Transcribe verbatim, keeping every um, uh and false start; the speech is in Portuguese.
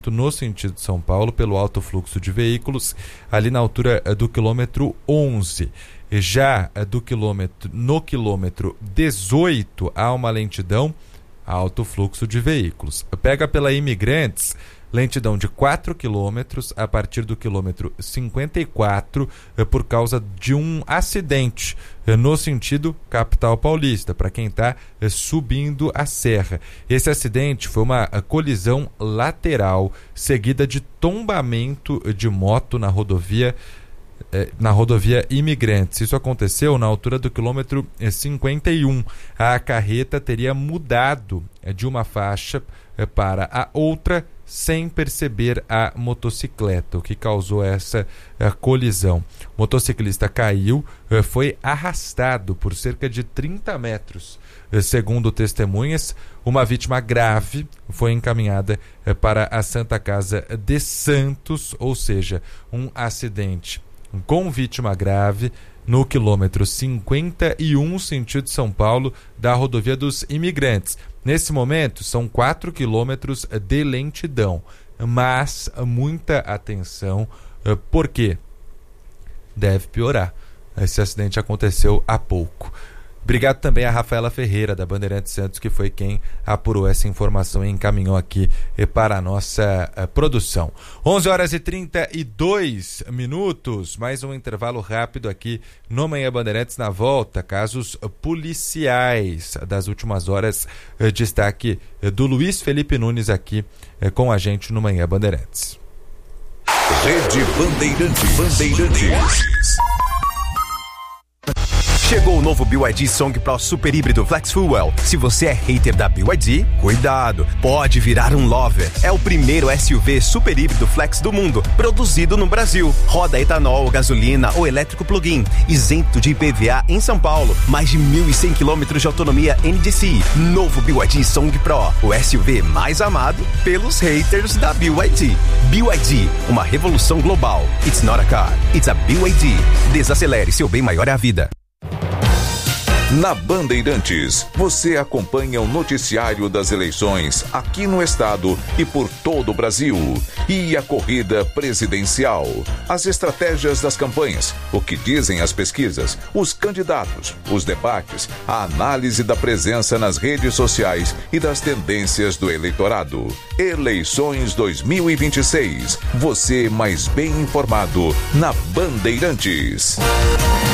no sentido de São Paulo, pelo alto fluxo de veículos, ali na altura do quilômetro onze. Já do quilômetro, no quilômetro dezoito, há uma lentidão, alto fluxo de veículos. Pega pela Imigrantes, lentidão de quatro quilômetros a partir do quilômetro cinquenta e quatro, por causa de um acidente no sentido capital paulista, para quem está subindo a serra. Esse acidente foi uma colisão lateral seguida de tombamento de moto na rodovia na rodovia Imigrantes. Isso aconteceu na altura do quilômetro cinquenta e um. A carreta teria mudado de uma faixa para a outra sem perceber a motocicleta, o que causou essa colisão. O motociclista caiu, foi arrastado por cerca de trinta metros. Segundo testemunhas, uma vítima grave foi encaminhada para a Santa Casa de Santos, ou seja, um acidente com vítima grave no quilômetro cinquenta e um, sentido São Paulo, da rodovia dos Imigrantes. Nesse momento, são quatro quilômetros de lentidão, mas muita atenção, porque deve piorar. Esse acidente aconteceu há pouco. Obrigado também a Rafaela Ferreira, da Bandeirantes Santos, que foi quem apurou essa informação e encaminhou aqui para a nossa uh, produção. onze horas e trinta e dois minutos, mais um intervalo rápido aqui no Manhã Bandeirantes. Na volta, casos policiais das últimas horas, uh, destaque uh, do Luiz Felipe Nunes aqui uh, com a gente no Manhã Bandeirantes. Rede Bandeirantes. Bandeirantes. Chegou o novo B Y D Song Pro Super Híbrido Flex Fuel. Se você é hater da B Y D, cuidado, pode virar um lover. É o primeiro S U V super híbrido flex do mundo, produzido no Brasil. Roda etanol, gasolina ou elétrico plug-in, isento de I P V A em São Paulo. Mais de mil e cem quilômetros de autonomia N D C I. Novo B Y D Song Pro, o S U V mais amado pelos haters da B Y D. B Y D, uma revolução global. It's not a car, it's a B Y D. Desacelere, seu bem maior é a vida. Na Bandeirantes, você acompanha o noticiário das eleições aqui no estado e por todo o Brasil. E a corrida presidencial, as estratégias das campanhas, o que dizem as pesquisas, os candidatos, os debates, a análise da presença nas redes sociais e das tendências do eleitorado. Eleições dois mil e vinte e seis. Você mais bem informado na Bandeirantes.